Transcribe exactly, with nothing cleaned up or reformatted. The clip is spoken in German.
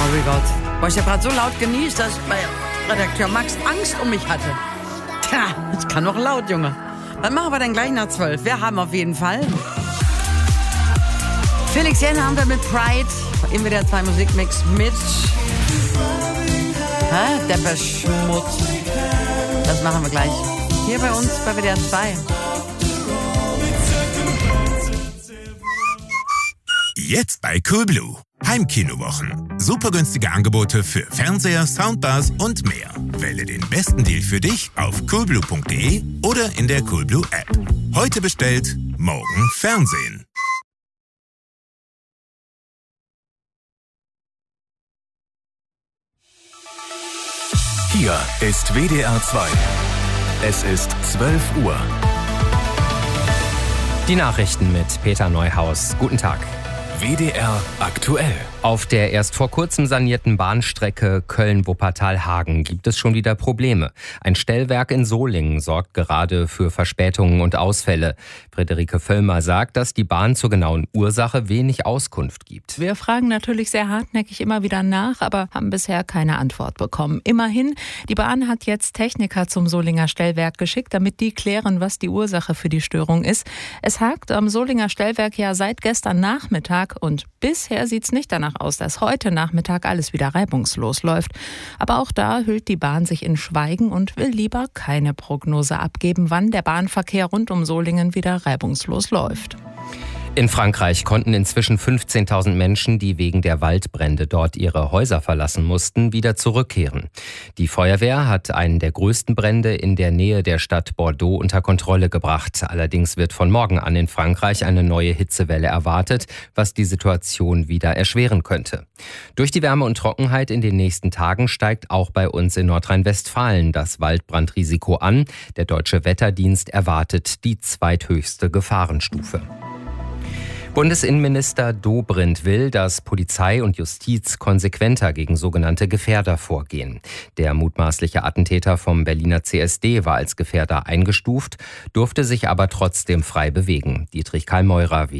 Oh mein Gott. Boah, ich habe gerade so laut genießt, dass mein Redakteur Max Angst um mich hatte. Tja, ich kann noch laut, Junge. Dann machen wir dann gleich nach zwölf. Wir haben auf jeden Fall Felix Jähn haben wir mit Pride. Im W D R zwei Musikmix mit Hä? Depeche Mode. Das machen wir gleich. Hier bei uns bei W D R zwei. Jetzt bei Coolblue. Heimkinowochen. Super günstige Angebote für Fernseher, Soundbars und mehr. Wähle den besten Deal für dich auf coolblue punkt de oder in der Coolblue App. Heute bestellt, morgen Fernsehen. Hier ist W D R zwei. Es ist zwölf Uhr. Die Nachrichten mit Peter Neuhaus. Guten Tag. W D R aktuell. Auf der erst vor kurzem sanierten Bahnstrecke Köln-Wuppertal-Hagen gibt es schon wieder Probleme. Ein Stellwerk in Solingen sorgt gerade für Verspätungen und Ausfälle. Friederike Völlmer sagt, dass die Bahn zur genauen Ursache wenig Auskunft gibt. Wir fragen natürlich sehr hartnäckig immer wieder nach, aber haben bisher keine Antwort bekommen. Immerhin, die Bahn hat jetzt Techniker zum Solinger Stellwerk geschickt, damit die klären, was die Ursache für die Störung ist. Es hakt am Solinger Stellwerk ja seit gestern Nachmittag und bisher sieht es nicht danach aus, dass heute Nachmittag alles wieder reibungslos läuft. Aber auch da hüllt die Bahn sich in Schweigen und will lieber keine Prognose abgeben, wann der Bahnverkehr rund um Solingen wieder reibungslos läuft. In Frankreich konnten inzwischen fünfzehntausend Menschen, die wegen der Waldbrände dort ihre Häuser verlassen mussten, wieder zurückkehren. Die Feuerwehr hat einen der größten Brände in der Nähe der Stadt Bordeaux unter Kontrolle gebracht. Allerdings wird von morgen an in Frankreich eine neue Hitzewelle erwartet, was die Situation wieder erschweren könnte. Durch die Wärme und Trockenheit in den nächsten Tagen steigt auch bei uns in Nordrhein-Westfalen das Waldbrandrisiko an. Der Deutsche Wetterdienst erwartet die zweithöchste Gefahrenstufe. Bundesinnenminister Dobrindt will, dass Polizei und Justiz konsequenter gegen sogenannte Gefährder vorgehen. Der mutmaßliche Attentäter vom Berliner C S D war als Gefährder eingestuft, durfte sich aber trotzdem frei bewegen. Dietrich Karl Meurer